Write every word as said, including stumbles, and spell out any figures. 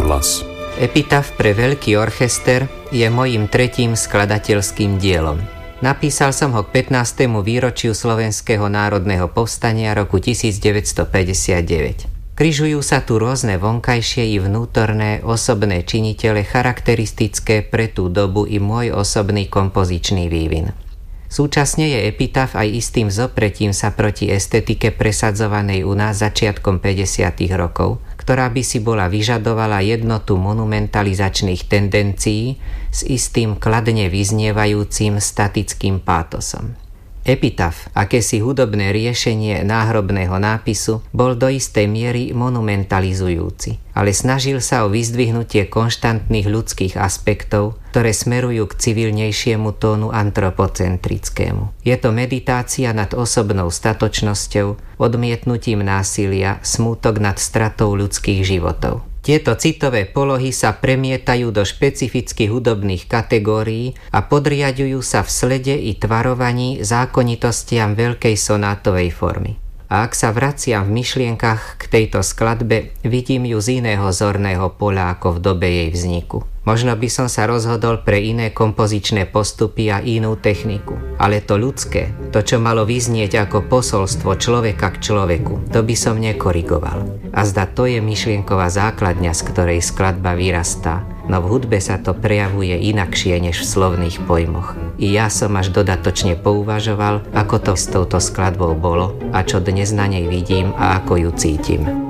hlas. Epitaf pre veľký orchester je mojím tretím skladateľským dielom. Napísal som ho k pätnástemu výročiu Slovenského národného povstania roku tisícdeväťstopäťdesiatdeväť. Križujú sa tu rôzne vonkajšie i vnútorné osobné činitele charakteristické pre tú dobu i môj osobný kompozičný vývin. Súčasne je epitaf aj istým zopretím sa proti estetike presadzovanej u nás začiatkom päťdesiatych rokov, ktorá by si bola vyžadovala jednotu monumentalizačných tendencií s istým kladne vyznievajúcim statickým pátosom. Epitaf, akési hudobné riešenie náhrobného nápisu, bol do istej miery monumentalizujúci, ale snažil sa o vyzdvihnutie konštantných ľudských aspektov, ktoré smerujú k civilnejšiemu tónu antropocentrickému. Je to meditácia nad osobnou statočnosťou, odmietnutím násilia, smútok nad stratou ľudských životov. Tieto citové polohy sa premietajú do špecifických hudobných kategórií a podriaďujú sa v slede i tvarovaní zákonitostiam veľkej sonátovej formy. A ak sa vraciam v myšlienkach k tejto skladbe, vidím ju z iného zorného poľa ako v dobe jej vzniku. Možno by som sa rozhodol pre iné kompozičné postupy a inú techniku. Ale to ľudské, to čo malo vyznieť ako posolstvo človeka k človeku, to by som nekorigoval. A zda to je myšlienková základňa, z ktorej skladba vyrastá, no v hudbe sa to prejavuje inakšie než v slovných pojmoch. I ja som až dodatočne pouvažoval, ako to s touto skladbou bolo a čo dnes na nej vidím a ako ju cítim.